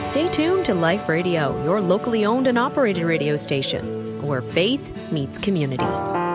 Stay tuned to Life Radio, your locally owned and operated radio station, where faith meets community.